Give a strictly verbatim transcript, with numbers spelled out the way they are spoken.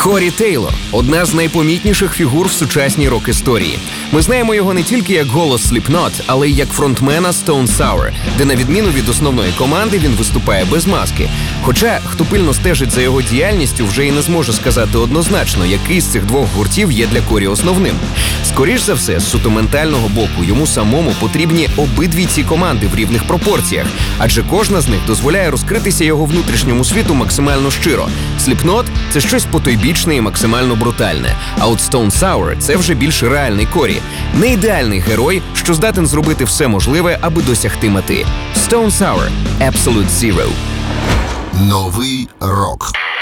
Корі Тейлор – одна з найпомітніших фігур в сучасній рок-історії. Ми знаємо його не тільки як голос Slipknot, але й як фронтмена Stone Sour, де на відміну від основної команди він виступає без маски. Хоча, хто пильно стежить за його діяльністю, вже і не зможе сказати однозначно, який з цих двох гуртів є для Корі основним. Скоріш за все, з суто ментального боку йому самому потрібні обидві ці команди в рівних пропорціях, адже кожна з них дозволяє розкритися його внутрішньому світу максимально щиро. Slipknot – це щось потойбічне і максимально брутальне, а от Stone Sour – це вже більш реальний Корі. Не ідеальний герой, що здатен зробити все можливе, аби досягти мети. Stone Sour – Absolute Zero. Новий рок.